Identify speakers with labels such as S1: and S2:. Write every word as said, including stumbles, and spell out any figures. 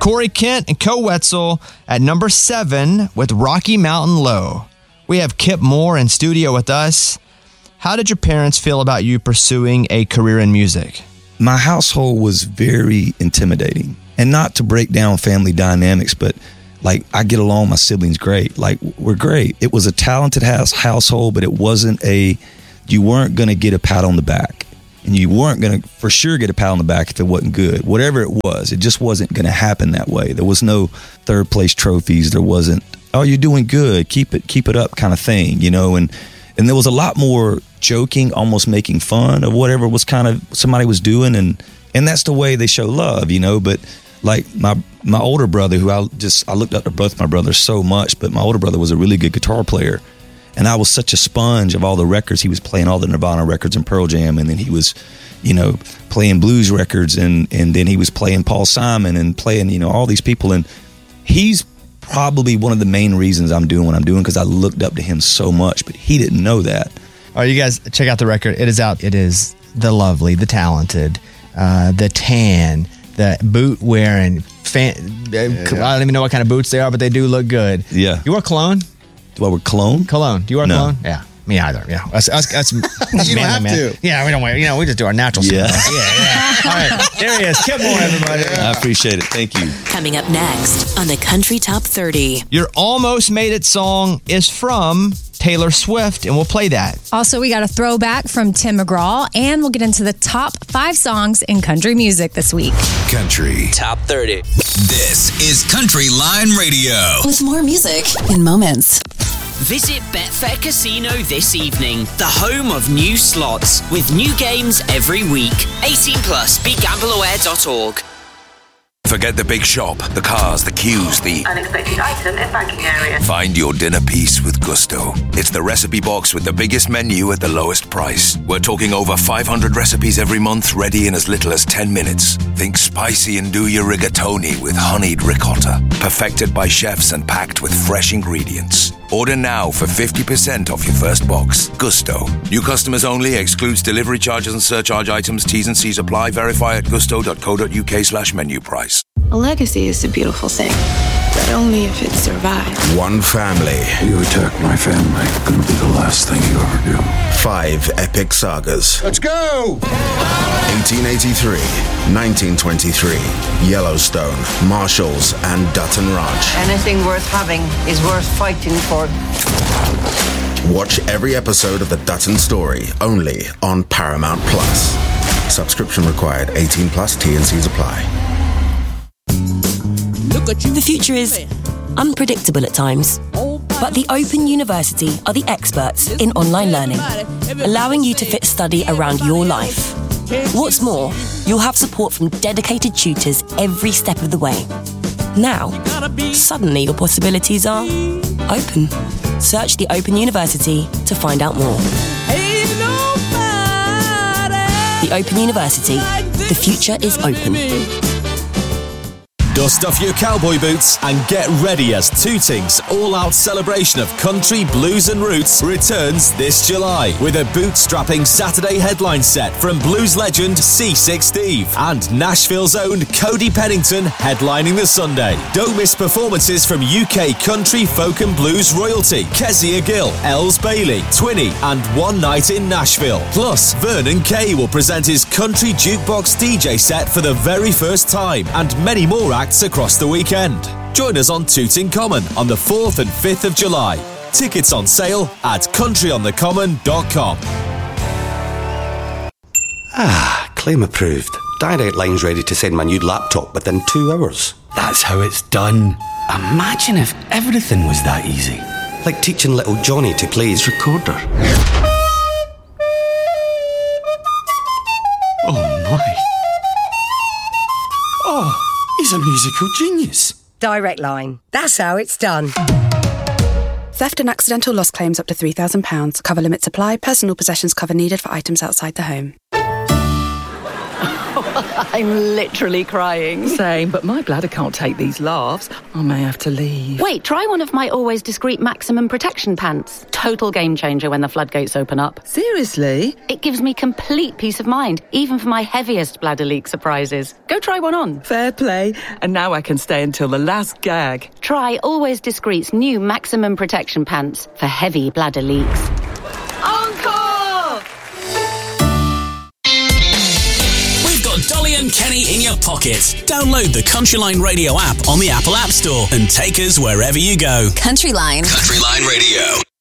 S1: Corey Kent and Co Wetzel at number seven with Rocky Mountain Low. We have Kip Moore in studio with us. How did your parents feel about you pursuing a career in music?
S2: My household was very intimidating. And not to break down family dynamics, but like I get along with my siblings great. Like we're great. It was a talented house household, but it wasn't a, you weren't going to get a pat on the back. And you weren't going to for sure get a pat on the back if it wasn't good. Whatever it was, it just wasn't going to happen that way. There was no third place trophies. There wasn't, oh, you're doing good, keep it keep it up kind of thing, you know. And and there was a lot more joking, almost making fun of whatever was kind of somebody was doing. And and that's the way they show love, you know. But like my my older brother, who I just I looked up to both my brothers so much, but my older brother was a really good guitar player. And I was such a sponge of all the records. He was playing all the Nirvana records and Pearl Jam, and then he was, you know, playing blues records, and, and then he was playing Paul Simon and playing, you know, all these people. And he's probably one of the main reasons I'm doing what I'm doing, because I looked up to him so much, but he didn't know that.
S1: All right, you guys, check out the record. It is out. It is the lovely, the talented, uh, the tan, the boot wearing. Fan, yeah, yeah. I don't even know what kind of boots they are, but they do look good.
S2: Yeah.
S1: You wear cologne?
S2: Do I wear cologne?
S1: Cologne. Do you wear
S2: no.
S1: cologne? Yeah. Me either. Yeah. Us, us, us
S3: you don't have man. to.
S1: Yeah, we don't wear, you know, we just do our natural
S2: yeah.
S1: stuff. Yeah, yeah. All right. There he is. Kip Moore, everybody.
S2: I appreciate it. Thank you.
S4: Coming up next on the Country Top thirty.
S1: Your Almost Made It song is from Taylor Swift, and we'll play that.
S5: Also, we got a throwback from Tim McGraw, and we'll get into the top five songs in country music this week.
S6: Country
S7: Top thirty.
S6: This is Country Line Radio.
S4: With more music in moments.
S7: Visit Betfair Casino this evening, the home of new slots, with new games every week. eighteen plus, be gamble aware dot org.
S6: Forget the big shop, the cars, the queues, the
S8: unexpected item in banking area.
S6: Find your dinner piece with Gusto. It's the recipe box with the biggest menu at the lowest price. We're talking over five hundred recipes every month, ready in as little as ten minutes. Think spicy and do your rigatoni with honeyed ricotta. Perfected by chefs and packed with fresh ingredients. Order now for fifty percent off your first box. Gusto. New customers only. Excludes delivery charges and surcharge items. T's and C's apply. Verify at gusto.co.uk slash menu price.
S9: A legacy is a beautiful thing, but only if it survives.
S10: One family.
S11: You attack my family, gonna be the last thing you ever do.
S10: Five epic sagas.
S3: Let's go!
S10: eighteen eighty-three, nineteen twenty-three, Yellowstone, Marshalls, and Dutton Ranch.
S12: Anything worth having is worth fighting for.
S10: Watch every episode of The Dutton Story, only on Paramount Plus. Subscription required. eighteen plus. T and C's apply.
S4: The future is unpredictable at times, but the Open University are the experts in online learning, allowing you to fit study around your life. What's more, you'll have support from dedicated tutors every step of the way. Now, suddenly your possibilities are open. Search the Open University to find out more. The Open University. The future is open.
S13: Dust off your cowboy boots and get ready as Tooting's all-out celebration of country, blues and roots returns this July with a bootstrapping Saturday headline set from blues legend C six Steve and Nashville's own Cody Pennington headlining the Sunday. Don't miss performances from U K country, folk and blues royalty Kezia Gill, Els Bailey, Twinny and One Night in Nashville. Plus, Vernon Kay will present his country jukebox D J set for the very first time and many more acts across the weekend. Join us on Tooting Common on the fourth and fifth of July. Tickets on sale at country on the common dot com.
S14: Ah, claim approved. Direct Line's ready to send my new laptop within two hours.
S15: That's how it's done. Imagine if everything was that easy.
S14: Like teaching little Johnny to play his recorder.
S15: Oh my. Oh, he's a musical genius.
S12: Direct Line. That's how it's done.
S16: Theft and accidental loss claims up to three thousand pounds. Cover limits apply. Personal possessions cover needed for items outside the home.
S17: I'm literally crying.
S18: Same, but my bladder can't take these laughs. I may have to leave.
S17: Wait, try one of my Always Discreet Maximum Protection pants. Total game changer when the floodgates open up.
S18: Seriously?
S17: It gives me complete peace of mind, even for my heaviest bladder leak surprises. Go try one on.
S18: Fair play. And now I can stay until the last gag.
S17: Try Always Discreet's new Maximum Protection pants for heavy bladder leaks.
S18: Encore!
S13: We've got Dolly and Kenny in your pocket. Download the Countryline Radio app on the Apple App Store and take us wherever you go.
S19: Countryline.
S6: Countryline Radio.